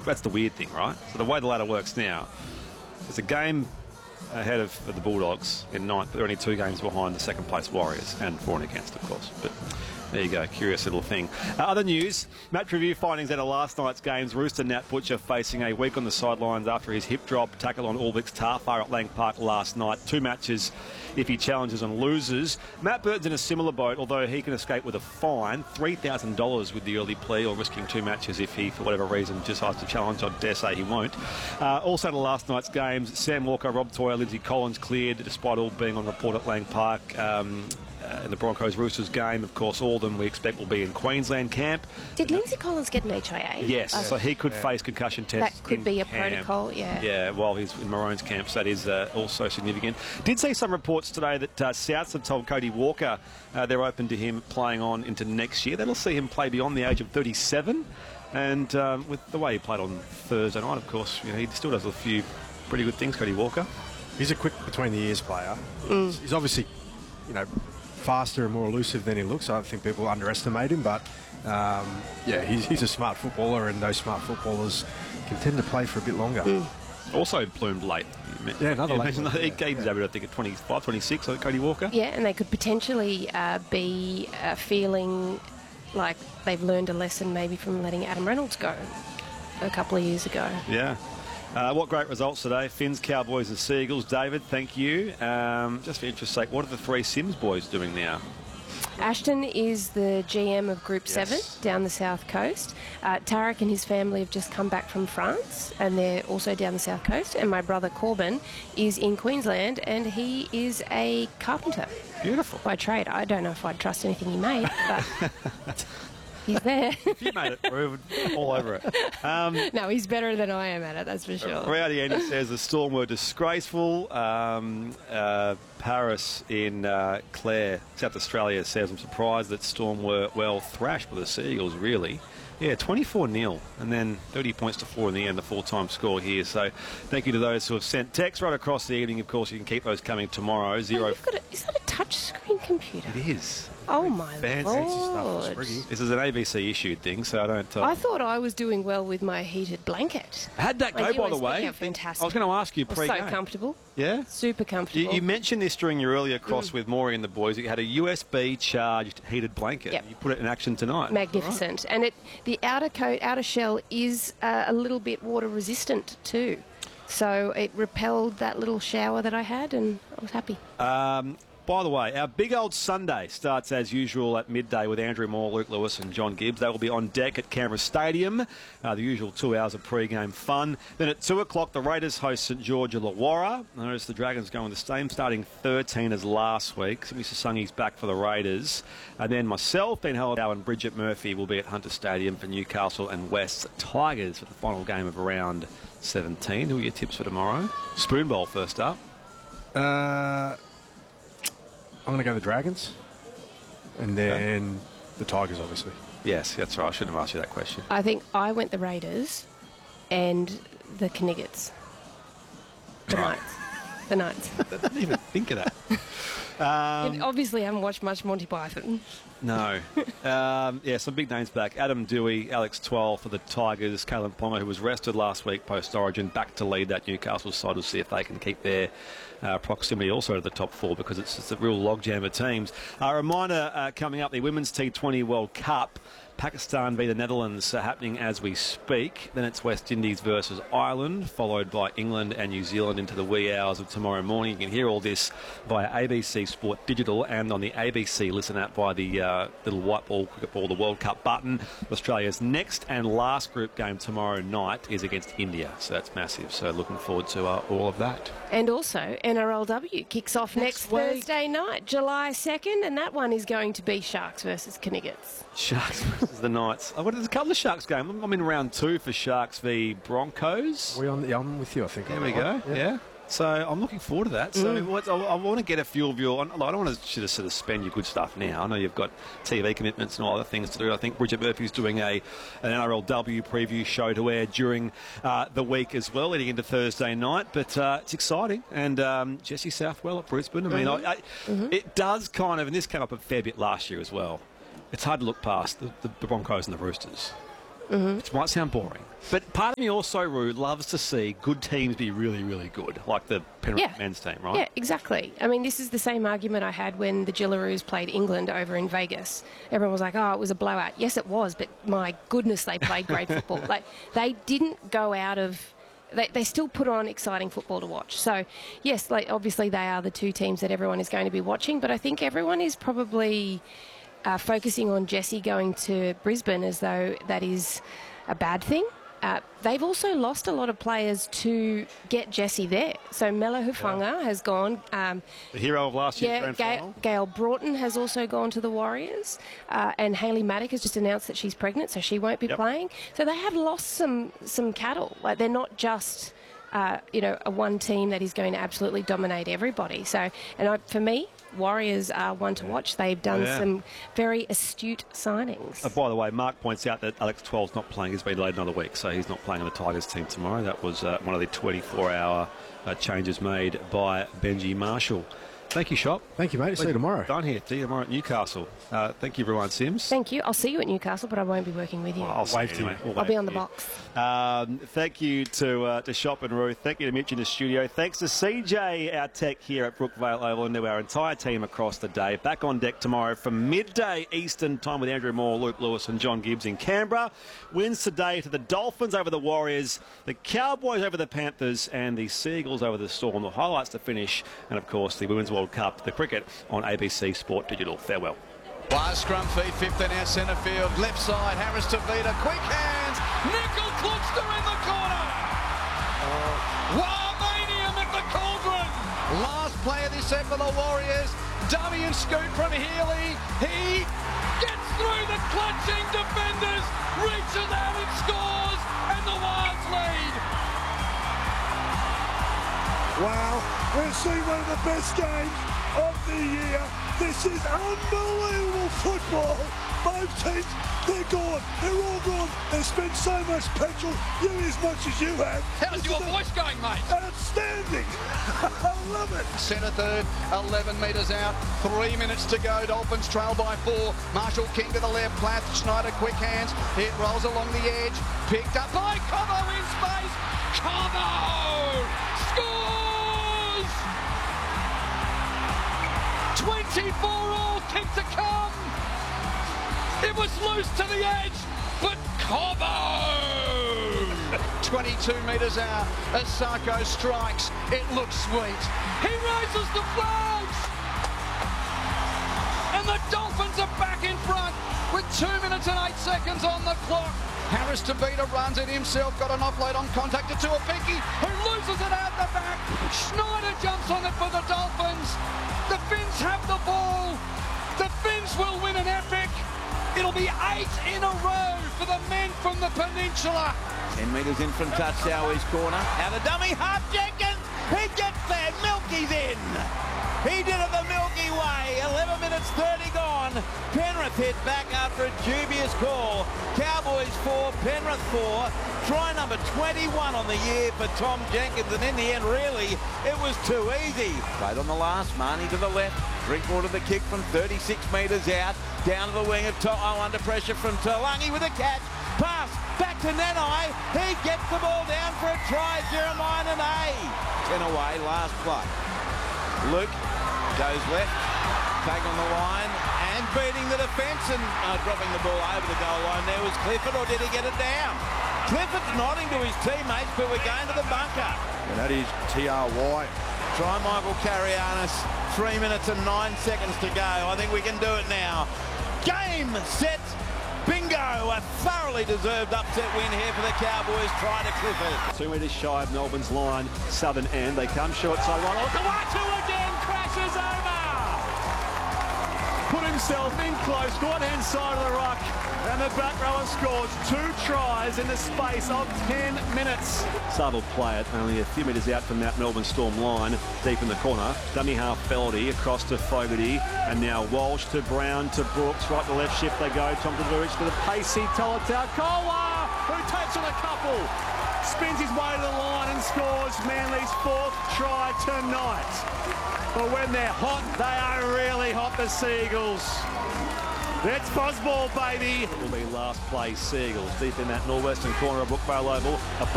that's the weird thing, right? So the way the ladder works now, there's a game ahead of the Bulldogs in ninth, but they're only 2 games behind the second place Warriors, and for and against, of course. But there you go, curious little thing. Other news, match review findings out of last night's games. Rooster Nat Butcher facing a week on the sidelines after his hip drop tackle on Albix Tarfar at Lang Park last night. 2 matches if he challenges and loses. Matt Burton's in a similar boat, although he can escape with a fine, $3,000 with the early plea, or risking 2 matches if he, for whatever reason, decides to challenge. I dare say he won't. Also to last night's games, Sam Walker, Rob Toyer, Lindsay Collins cleared, despite all being on report at Lang Park. In the Broncos-Roosters game, of course, all of them we expect will be in Queensland camp. Did Lindsay Collins get an HIA? Yes, so he could face concussion tests. That could be a camp. Protocol, yeah. Yeah, while he's in Maroons camp, so that is also significant. Did see some reports today that Souths have told Cody Walker they're open to him playing on into next year. That'll see him play beyond the age of 37, and with the way he played on Thursday night, of course, he still does a few pretty good things, Cody Walker. He's a quick between-the-ears player. He's obviously, faster and more elusive than he looks. I don't think people underestimate him, but he's a smart footballer, and those smart footballers can tend to play for a bit longer. Also bloomed late. Yeah, another late. He gained I think at 25, 26, like Cody Walker. Yeah, and they could potentially be feeling like they've learned a lesson maybe from letting Adam Reynolds go a couple of years ago. Yeah. What great results today. Finns, Cowboys and Seagulls. David, thank you. Just for interest's sake, what are the 3 Sims boys doing now? Ashton is the GM of Group 7 down the south coast. Tarek and his family have just come back from France, and they're also down the south coast. And my brother Corbin is in Queensland, and he is a carpenter. Beautiful. By trade. I don't know if I'd trust anything he made, but he's there. If you made it, we're all over it. No, he's better than I am at it, that's for sure. Rowdy Andy says the Storm were disgraceful. Paris in Clare, South Australia, says I'm surprised that Storm were well thrashed by the Seagulls, really. Yeah, 24-0, and then 30 points to 4 in the end, the full-time score here. So thank you to those who have sent texts right across the evening. Of course, you can keep those coming tomorrow. Is that a touch-screen computer? It is. Oh, my fancy Lord. Stuff. This is an ABC-issued thing, so I don't... I thought I was doing well with my heated blanket. How'd that go, by the way? Fantastic. I was going to ask you pre-game. So comfortable. Yeah? Super comfortable. You mentioned this during your earlier cross with Maury and the boys. You had a USB-charged heated blanket. Yep. You put it in action tonight. Magnificent. Right. And the outer shell is a little bit water-resistant too. So it repelled that little shower that I had, and I was happy. By the way, our big old Sunday starts as usual at midday with Andrew Moore, Luke Lewis and John Gibbs. They will be on deck at Canberra Stadium. The usual 2 hours of pre-game fun. Then at 2 o'clock, the Raiders host St George Illawarra. Notice the Dragons going the same starting 13 as last week. Simi Sasungi's back for the Raiders. And then myself, Ben Halliday and Bridget Murphy will be at Hunter Stadium for Newcastle and West Tigers for the final game of round 17. Who are your tips for tomorrow? Spoon Bowl first up. I'm going to go the Dragons, and then the Tigers, obviously. Yes, that's right. I shouldn't have asked you that question. I think I went the Raiders and the Knights. The Knights. I didn't even think of that. Obviously, I haven't watched much Monty Python. No. Some big names back. Adam Dewey, Alex Twell for the Tigers. Kalen Palmer, who was rested last week post-Origin, back to lead that Newcastle side. We'll see if they can keep their proximity also to the top 4, because it's a real logjam of teams. A reminder coming up, the Women's T20 World Cup. Pakistan v the Netherlands happening as we speak. Then it's West Indies versus Ireland, followed by England and New Zealand into the wee hours of tomorrow morning. You can hear all this via ABC Sport Digital and on the ABC Listen app by the little white ball, cricket ball, the World Cup button. Australia's next and last group game tomorrow night is against India, so that's massive. So looking forward to all of that. And also, NRLW kicks off next Thursday night, July 2nd, and that one is going to be Sharks versus Knights. Sharks versus the Knights. There's a couple of Sharks games. I'm in round 2 for Sharks v Broncos. I'm with you, I think. There we go. Yeah. So I'm looking forward to that. So I want to get a feel of your... I don't want to sort of spend your good stuff now. I know you've got TV commitments and all other things to do. I think Bridget Murphy's doing an NRLW preview show to air during the week as well, leading into Thursday night. But it's exciting. And Jesse Southwell at Brisbane. I mean, it does kind of... And this came up a fair bit last year as well. It's hard to look past the Broncos and the Roosters. which might sound boring. But part of me also, Roo, loves to see good teams be really, really good, like the Penrith men's team, right? Yeah, exactly. I mean, this is the same argument I had when the Gillaroos played England over in Vegas. Everyone was like, oh, it was a blowout. Yes, it was, but my goodness, they played great football. Like, they didn't go out of... They still put on exciting football to watch. So, yes, like obviously they are the two teams that everyone is going to be watching, but I think everyone is probably focusing on Jessie going to Brisbane as though that is a bad thing. They've also lost a lot of players to get Jessie there. So Mela Hufanga has gone. The hero of last year's grand final. Gail Broughton has also gone to the Warriors. And Hayley Maddock has just announced that she's pregnant, so she won't be playing. So they have lost some cattle. Like, they're not just... a one team that is going to absolutely dominate everybody. So, for me, Warriors are one to watch. They've done some very astute signings. By the way, Mark points out that Alex Twelve's not playing. He's been delayed another week, so he's not playing on the Tigers team tomorrow. That was one of the 24-hour changes made by Benji Marshall. Thank you, Shop. Thank you, mate. See you tomorrow. Done here. See you tomorrow at Newcastle. Thank you, everyone. Sims. Thank you. I'll see you at Newcastle, but I won't be working with you. Well, I'll wave to you. I'll be on the box. Thank you to Shop and Ruth. Thank you to Mitch in the studio. Thanks to CJ, our tech here at Brookvale Oval, and to our entire team across the day. Back on deck tomorrow from midday Eastern time with Andrew Moore, Luke Lewis and John Gibbs in Canberra. Wins today to the Dolphins over the Warriors, the Cowboys over the Panthers, and the Seagulls over the Storm. The highlights to finish, and of course the Women's World Cup, the cricket on ABC Sport Digital. Farewell. Last scrum feed, 15 out centre field, left side, Harris to Vita, quick hands, Nickel Klutster in the corner. Warmanium at the cauldron. Last play of this set for the Warriors, dummy and scoot from Healy. He gets through the clutching defenders, reaches out and scores, and the Wards lead. Wow, we're seeing one of the best games of the year. This is unbelievable football. Both teams, they're gone. They're all gone. They spent so much petrol, you as much as you have. How's your voice going, mate? Outstanding. I love it. Centre third, 11 metres out, 3 minutes to go. Dolphins trail by 4. Marshall King to the left, Plath, Schneider, quick hands. It rolls along the edge, picked up by Cobbo in space. Cobbo scores! 24 all, kick to come. It was loose to the edge, but Cobbo! 22 metres out, Asako strikes. It looks sweet. He raises the flags! And the Dolphins are back in front with 2 minutes and 8 seconds on the clock. Harris to Vita runs it himself, got an offload on contact to Tuapiki, who loses it out the back. Schneider jumps on it for the Dolphins. The Finns have the ball. The Finns will win an epic. It'll be 8 in a row for the men from the peninsula. 10 metres in from Tatsawi's corner. Now the dummy, Hart Jenkins. He gets there. Milky's in. He did it the Milky Way. 11 minutes 30 gone. Penrith hit back after a dubious call. Cowboys 4, Penrith 4. Try number 21 on the year for Tom Jenkins. And in the end, really, it was too easy. Played on the last. Marnie to the left. Drinkwater the kick from 36 metres out. Down to the wing of To'o under pressure from Talangi with a catch. Pass back to Nanai. He gets the ball down for a try. Jeremiah Nanai. 10 away, last play. Luke goes left, take on the line, and beating the defence and dropping the ball over the goal line. There was Clifford, or did he get it down? Clifford's nodding to his teammates, but we're going to the bunker. And that is TRY. Try Michael Karianis. 3 minutes and 9 seconds to go. I think we can do it now. Game, set, bingo. A thoroughly deserved upset win here for the Cowboys. Try to Clifford. 2 metres shy of Melbourne's line, southern end. They come short side one. Kawatu again crashes over. Put himself in close, right-hand side of the ruck. And the back rower scores 2 tries in the space of 10 minutes. Sard will play it only a few metres out from that Melbourne Storm line, deep in the corner. Dummy half Feldy across to Fogarty, and now Walsh to Brown to Brooks. Right to left shift they go. Tom Tavurich to the pacey Tolotau Kola, who takes on a couple. Spins his way to the line and scores Manly's 4th try tonight. But when they're hot, they are really hot, the Seagulls. That's Fosball, baby. Will be last place Seagulls deep in that northwestern corner of Brookvale Oval.